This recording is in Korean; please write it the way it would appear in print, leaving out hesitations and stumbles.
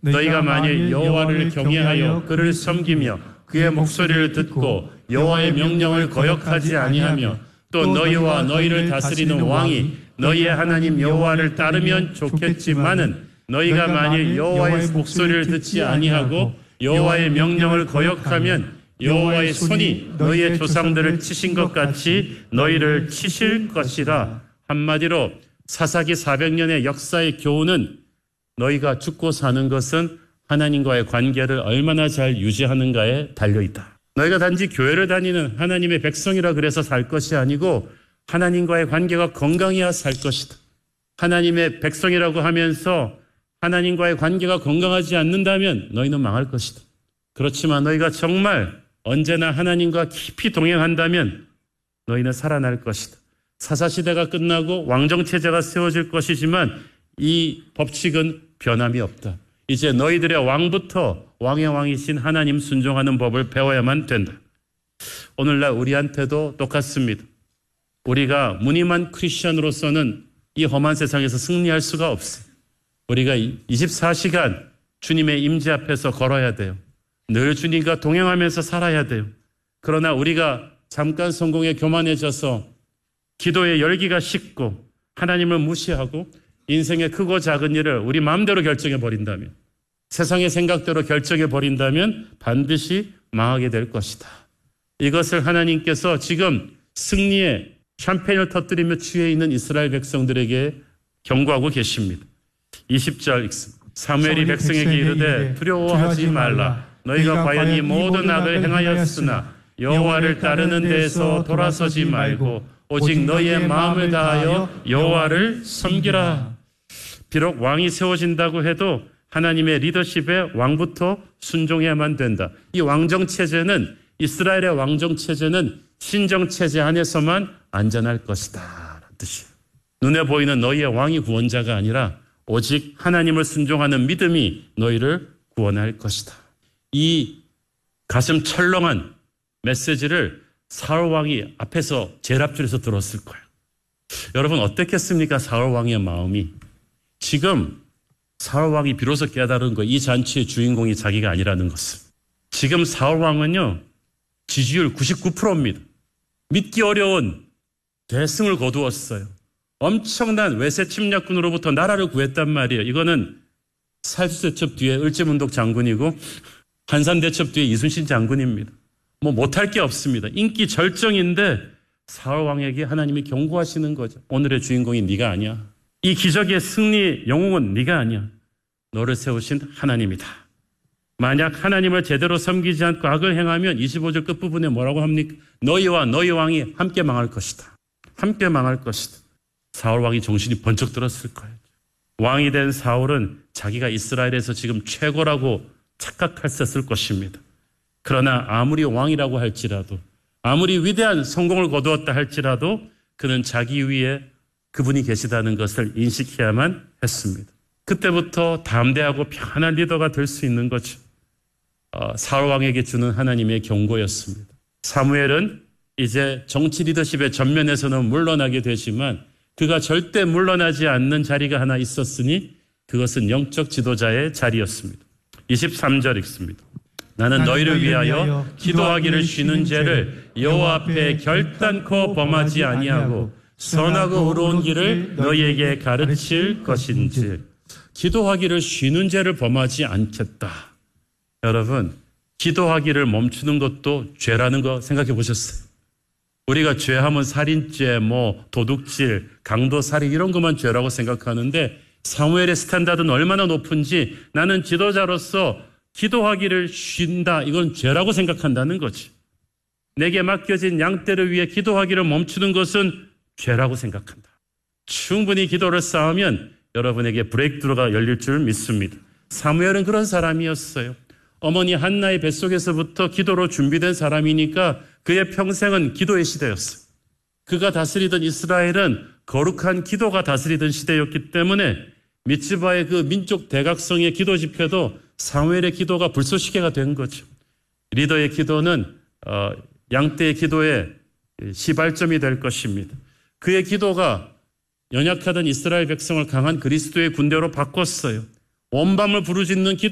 너희가 만일 여호와를 경외하여 그를 섬기며 그의 목소리를 듣고 여호와의 명령을 거역하지 아니하며 또 너희와 너희를 다스리는 왕이 너희의 하나님 여호와를 따르면 좋겠지만은 너희가 만일 여호와의 목소리를 듣지 아니하고 여호와의 명령을 거역하면 여호와의 손이 너희의 조상들을 치신 것 같이 너희를 치실 것이라. 한마디로 사사기 400년의 역사의 교훈은 너희가 죽고 사는 것은 하나님과의 관계를 얼마나 잘 유지하는가에 달려있다. 너희가 단지 교회를 다니는 하나님의 백성이라 그래서 살 것이 아니고 하나님과의 관계가 건강해야 살 것이다. 하나님의 백성이라고 하면서 하나님과의 관계가 건강하지 않는다면 너희는 망할 것이다. 그렇지만 너희가 정말 언제나 하나님과 깊이 동행한다면 너희는 살아날 것이다. 사사시대가 끝나고 왕정체제가 세워질 것이지만 이 법칙은 변함이 없다. 이제 너희들의 왕부터 왕의 왕이신 하나님 순종하는 법을 배워야만 된다. 오늘날 우리한테도 똑같습니다. 우리가 무늬만 크리스천으로서는 이 험한 세상에서 승리할 수가 없어요. 우리가 24시간 주님의 임재 앞에서 걸어야 돼요. 늘 주님과 동행하면서 살아야 돼요. 그러나 우리가 잠깐 성공에 교만해져서 기도의 열기가 식고 하나님을 무시하고 인생의 크고 작은 일을 우리 마음대로 결정해 버린다면, 세상의 생각대로 결정해 버린다면 반드시 망하게 될 것이다. 이것을 하나님께서 지금 승리의 샴페인을 터뜨리며 취해 있는 이스라엘 백성들에게 경고하고 계십니다. 20절 읽습니다. 사무엘이 백성에게 이르되 두려워하지 말라. 너희가 과연 이 모든 악을 행하였으나 여호와를 따르는 데에서 돌아서지 말고 오직 너희의 마음을 다하여 여호와를 섬기라. 비록 왕이 세워진다고 해도 하나님의 리더십에 왕부터 순종해야만 된다. 이 왕정체제는, 이스라엘의 왕정체제는 신정체제 안에서만 안전할 것이다 라는 뜻이에요. 눈에 보이는 너희의 왕이 구원자가 아니라 오직 하나님을 순종하는 믿음이 너희를 구원할 것이다. 이 가슴 철렁한 메시지를 사울 왕이 앞에서 제일 앞줄에서 들었을 거예요. 여러분 어떻겠습니까? 사울 왕의 마음이. 지금 사울 왕이 비로소 깨달은 거예요. 이 잔치의 주인공이 자기가 아니라는 것을. 지금 사울 왕은요, 지지율 99%입니다. 믿기 어려운 대승을 거두었어요. 엄청난 외세 침략군으로부터 나라를 구했단 말이에요. 이거는 살수대첩 뒤에 을지문독 장군이고 한산대첩 뒤에 이순신 장군입니다. 뭐 못할 게 없습니다. 인기 절정인데 사울 왕에게 하나님이 경고하시는 거죠. 오늘의 주인공이 네가 아니야. 이 기적의 승리 영웅은 네가 아니야. 너를 세우신 하나님이다. 만약 하나님을 제대로 섬기지 않고 악을 행하면 25절 끝부분에 뭐라고 합니까? 너희와 너희 왕이 함께 망할 것이다. 함께 망할 것이다. 사울 왕이 정신이 번쩍 들었을 거예요. 왕이 된 사울은 자기가 이스라엘에서 지금 최고라고 착각했었을 것입니다. 그러나 아무리 왕이라고 할지라도, 아무리 위대한 성공을 거두었다 할지라도 그는 자기 위에 그분이 계시다는 것을 인식해야만 했습니다. 그때부터 담대하고 편한 리더가 될 수 있는 거죠. 사울 왕에게 주는 하나님의 경고였습니다. 사무엘은 이제 정치 리더십의 전면에서는 물러나게 되지만 그가 절대 물러나지 않는 자리가 하나 있었으니 그것은 영적 지도자의 자리였습니다. 23절 읽습니다. 나는 너희를 위하여 기도하기를 쉬는 죄를 여호와 앞에 결단코 범하지 아니하고 선하고 의로운 길을 너희에게 가르칠 것인지. 기도하기를 쉬는 죄를 범하지 않겠다. 여러분, 기도하기를 멈추는 것도 죄라는 거 생각해 보셨어요? 우리가 죄하면 살인죄, 도둑질, 강도살인 이런 것만 죄라고 생각하는데 사무엘의 스탠다드는 얼마나 높은지 나는 지도자로서 기도하기를 쉰다. 이건 죄라고 생각한다는 거지. 내게 맡겨진 양떼를 위해 기도하기를 멈추는 것은 죄라고 생각한다. 충분히 기도를 쌓으면 여러분에게 브레이크드루가 열릴 줄 믿습니다. 사무엘은 그런 사람이었어요. 어머니 한나의 뱃속에서부터 기도로 준비된 사람이니까 그의 평생은 기도의 시대였어요. 그가 다스리던 이스라엘은 거룩한 기도가 다스리던 시대였기 때문에 미츠바의 그 민족 대각성의 기도 집회도 사무엘의 기도가 불쏘시개가 된 거죠. 리더의 기도는 양떼의 기도의 시발점이 될 것입니다. 그의 기도가 연약하던 이스라엘 백성을 강한 그리스도의 군대로 바꿨어요. 온 밤을 부르짖는 기도